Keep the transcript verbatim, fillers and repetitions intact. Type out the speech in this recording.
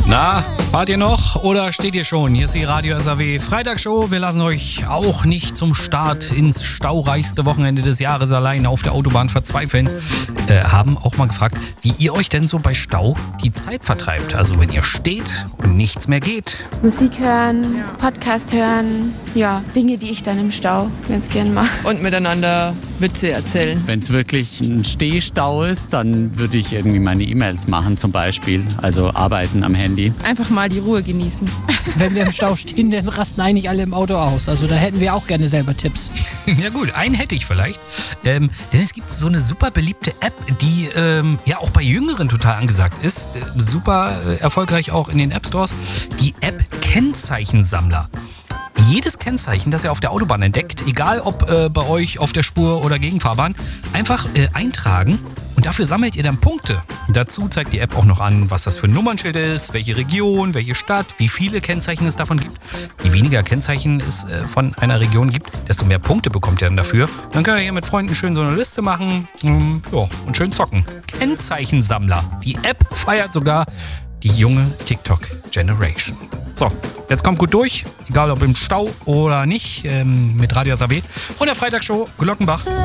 Na, fahrt ihr noch oder steht ihr schon? Hier ist die Radio S A W Freitagsshow. Wir lassen euch auch nicht zum Start ins staureichste Wochenende des Jahres alleine auf der Autobahn verzweifeln. Äh, haben auch mal gefragt, wie ihr euch denn so bei Stau die Zeit vertreibt. Also wenn ihr steht und nichts mehr geht. Musik hören, ja. Podcast hören, ja, Dinge, die ich dann im Stau ganz gern mache. Und miteinander Witze erzählen. Wenn es wirklich ein Stehstau ist, dann würde ich irgendwie meine E-Mails machen zum Beispiel. Also arbeiten am Handy. Einfach mal die Ruhe genießen. Wenn wir im Stau stehen, dann rasten eigentlich alle im Auto aus. Also da hätten wir auch gerne selber Tipps. Ja gut, einen hätte ich vielleicht. Ähm, denn es gibt so eine super beliebte App, die ähm, ja auch bei Jüngeren total angesagt ist. Äh, super äh, erfolgreich auch in den App Stores. Die App Kennzeichensammler. Jedes Kennzeichen, das ihr auf der Autobahn entdeckt, egal ob äh, bei euch auf der Spur oder Gegenfahrbahn, einfach äh, eintragen und dafür sammelt ihr dann Punkte. Dazu zeigt die App auch noch an, was das für ein Nummernschild ist, welche Region, welche Stadt, wie viele Kennzeichen es davon gibt. Je weniger Kennzeichen es äh, von einer Region gibt, desto mehr Punkte bekommt ihr dann dafür. Dann könnt ihr hier mit Freunden schön so eine Liste machen ähm, ja, und schön zocken. Kennzeichensammler. Die App feiert sogar die junge TikTok-Generation. So, jetzt kommt gut durch, egal ob im Stau oder nicht, ähm, mit Radio S A W und der Freitagsshow Glockenbach.